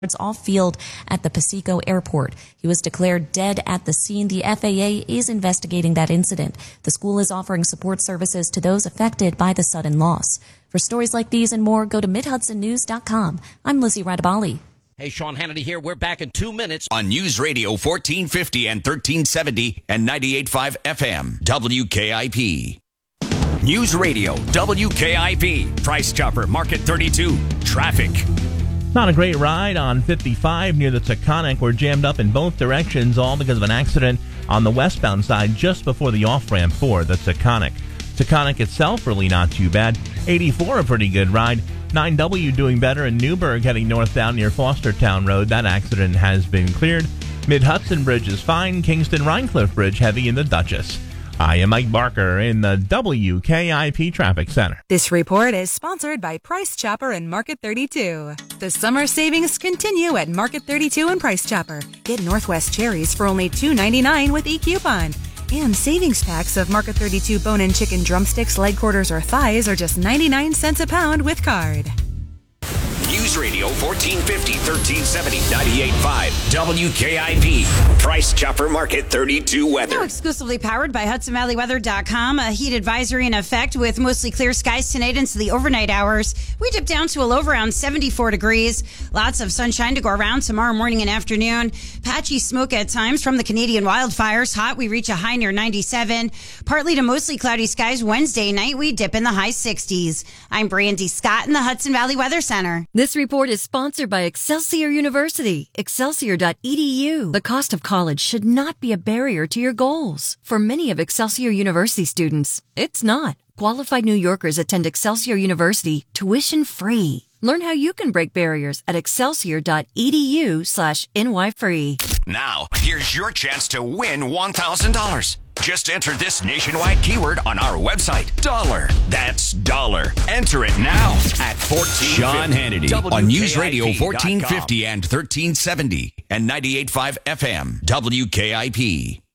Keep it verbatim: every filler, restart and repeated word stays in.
off field at the Paseco Airport. He was declared dead at the scene. The F A A is investigating that incident. The school is offering support services to those affected by the sudden loss. For stories like these and more, go to mid hudson news dot com. I'm Lizzie Radabali. Hey, Sean Hannity here. We're back in two minutes on News Radio fourteen fifty and thirteen seventy and ninety-eight point five F M, W K I P. News Radio, W K I P. Price Chopper, Market thirty-two. Traffic. Not a great ride on fifty-five near the Taconic. We're jammed up in both directions, all because of an accident on the westbound side just before the off-ramp for the Taconic. Taconic itself really not too bad. eighty-four, a pretty good ride. nine W doing better in Newburgh, heading northbound near Fostertown Road. That accident has been cleared. Mid-Hudson Bridge is fine. Kingston-Rhinecliff Bridge heavy in the Duchess. I am Mike Barker in the W K I P Traffic Center. This report is sponsored by Price Chopper and Market thirty-two. The summer savings continue at Market thirty-two and Price Chopper. Get Northwest cherries for only two ninety-nine with e-coupon. And savings packs of Market thirty-two bone-in chicken drumsticks, leg quarters, or thighs are just ninety-nine cents a pound with card. News Radio fourteen fifty, thirteen seventy, ninety-eight point five, W K I P. Price Chopper Market thirty-two weather. Now exclusively powered by Hudson Valley Weather dot com. A heat advisory in effect with mostly clear skies tonight into the overnight hours. We dip down to a low around seventy-four degrees. Lots of sunshine to go around tomorrow morning and afternoon. Patchy smoke at times from the Canadian wildfires. Hot, we reach a high near ninety-seven. Partly to mostly cloudy skies Wednesday night. We dip in the high sixties. I'm Brandy Scott in the Hudson Valley Weather Center. This report is sponsored by Excelsior University, excelsior dot e d u. The cost of college should not be a barrier to your goals. For many of Excelsior University students, it's not. Qualified New Yorkers attend Excelsior University tuition free. Learn how you can break barriers at excelsior dot e d u slash n y free. Now, here's your chance to win one thousand dollars. Just enter this nationwide keyword on our website. Dollar. That's dollar. Enter it now at fourteen fifty. Sean Hannity on News Radio fourteen fifty and thirteen seventy and ninety-eight point five F M. W K I P.